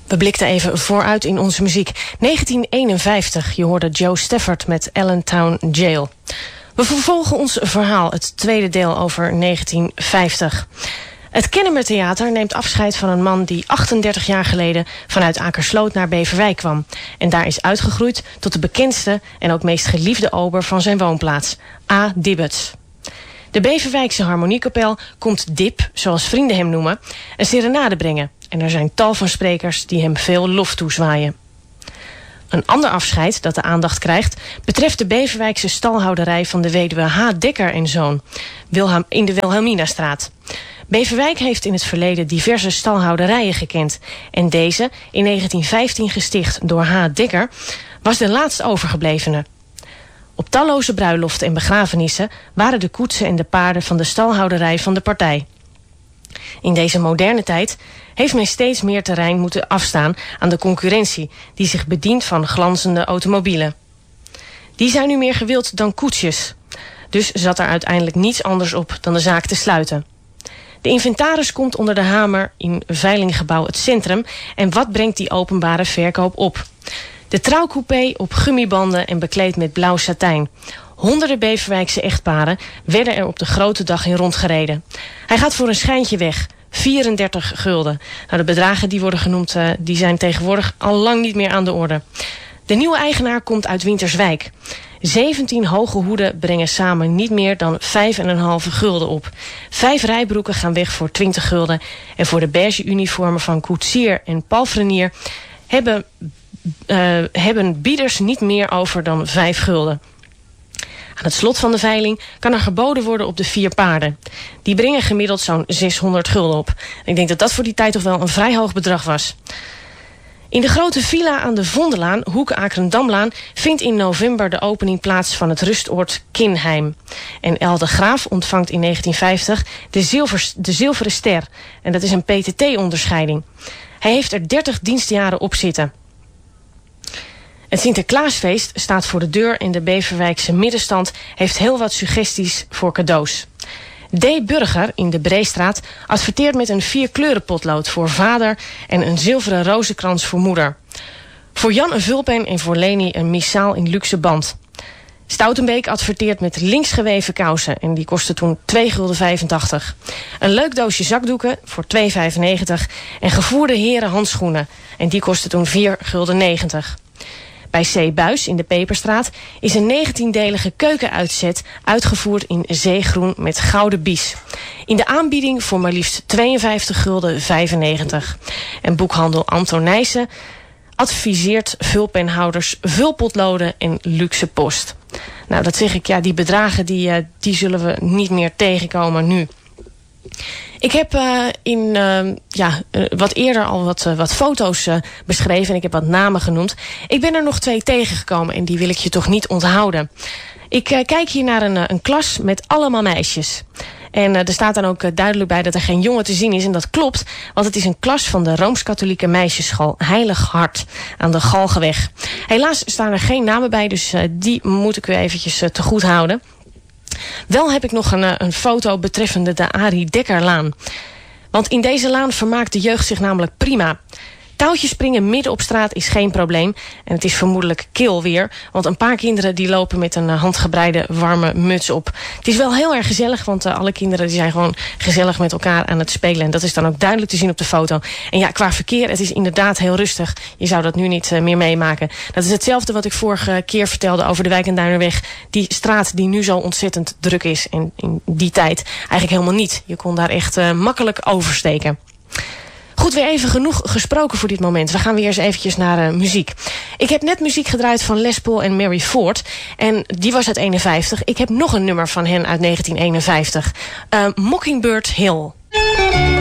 We blikten even vooruit in onze muziek. 1951, je hoorde Joe Stafford met Allentown Jail. We vervolgen ons verhaal, het tweede deel over 1950. Het Kennemer Theater neemt afscheid van een man die 38 jaar geleden vanuit Akersloot naar Beverwijk kwam. En daar is uitgegroeid tot de bekendste en ook meest geliefde ober van zijn woonplaats, A. Dibbets. De Beverwijkse Harmoniekapel komt Dip, zoals vrienden hem noemen, een serenade brengen. En er zijn tal van sprekers die hem veel lof toezwaaien. Een ander afscheid dat de aandacht krijgt betreft de Beverwijkse stalhouderij van de weduwe H. Dekker en Zoon in de Wilhelminastraat. Beverwijk heeft in het verleden diverse stalhouderijen gekend. En deze, in 1915 gesticht door H. Dekker, was de laatst overgeblevene. Op talloze bruiloften en begrafenissen waren de koetsen en de paarden van de stalhouderij van de partij. In deze moderne tijd heeft men steeds meer terrein moeten afstaan aan de concurrentie die zich bedient van glanzende automobielen. Die zijn nu meer gewild dan koetsjes. Dus zat er uiteindelijk niets anders op dan de zaak te sluiten. De inventaris komt onder de hamer in veilinggebouw Het Centrum. En wat brengt die openbare verkoop op? De trouwcoupé op gummibanden en bekleed met blauw satijn. Honderden Beverwijkse echtparen werden er op de grote dag in rondgereden. Hij gaat voor een schijntje weg. 34 gulden. Nou, de bedragen die worden genoemd, die zijn tegenwoordig al lang niet meer aan de orde. De nieuwe eigenaar komt uit Winterswijk. 17 hoge hoeden brengen samen niet meer dan 5,5 gulden op. 5 rijbroeken gaan weg voor 20 gulden. En voor de beige uniformen van koetsier en palfrenier hebben bieders niet meer over dan 5 gulden. Aan het slot van de veiling kan er geboden worden op de 4 paarden. Die brengen gemiddeld zo'n 600 gulden op. Ik denk dat dat voor die tijd toch wel een vrij hoog bedrag was. In de grote villa aan de Vondelaan, hoek Akerendamlaan, vindt in november de opening plaats van het rustoord Kinheim. En El de Graaf ontvangt in 1950 de Zilveren Ster. En dat is een PTT-onderscheiding. Hij heeft er 30 dienstjaren op zitten. Het Sinterklaasfeest staat voor de deur en de Beverwijkse middenstand heeft heel wat suggesties voor cadeaus. D. Burger in de Breestraat adverteert met een 4-kleurenpotlood voor vader en een zilveren rozenkrans voor moeder. Voor Jan een vulpen en voor Leni een missaal in luxe band. Stoutenbeek adverteert met linksgeweven kousen en die kostten toen 2,85 gulden. Een leuk doosje zakdoeken voor 2,95 en gevoerde heren handschoenen en die kostten toen 4,90 gulden. Bij C. Buis in de Peperstraat is een 19-delige keukenuitzet uitgevoerd in zeegroen met gouden bies. In de aanbieding voor maar liefst 52,95 gulden. En boekhandel Antonijssen adviseert vulpenhouders, vulpotloden en luxe post. Nou, dat zeg ik, ja, die bedragen die zullen we niet meer tegenkomen nu. Ik heb wat eerder al wat foto's beschreven en ik heb wat namen genoemd. Ik ben er nog 2 tegengekomen en die wil ik je toch niet onthouden. Ik kijk hier naar een klas met allemaal meisjes. En er staat dan ook duidelijk bij dat er geen jongen te zien is. En dat klopt, want het is een klas van de Rooms-Katholieke meisjesschool Heilig Hart aan de Galgenweg. Helaas staan er geen namen bij, dus die moet ik weer eventjes te goed houden. Wel heb ik nog een foto betreffende de Arie Dekkerlaan. Want in deze laan vermaakt de jeugd zich namelijk prima. Touwtjes springen midden op straat is geen probleem. En het is vermoedelijk kil weer. Want een paar kinderen die lopen met een handgebreide warme muts op. Het is wel heel erg gezellig. Want alle kinderen die zijn gewoon gezellig met elkaar aan het spelen. En dat is dan ook duidelijk te zien op de foto. En ja, qua verkeer, het is inderdaad heel rustig. Je zou dat nu niet meer meemaken. Dat is hetzelfde wat ik vorige keer vertelde over de Wijk en Duinerweg. Die straat die nu zo ontzettend druk is. En in die tijd eigenlijk helemaal niet. Je kon daar echt makkelijk oversteken. Goed, weer even genoeg gesproken voor dit moment. We gaan weer eens eventjes naar muziek. Ik heb net muziek gedraaid van Les Paul en Mary Ford. En die was uit 51. Ik heb nog een nummer van hen uit 1951. Mockingbird Hill.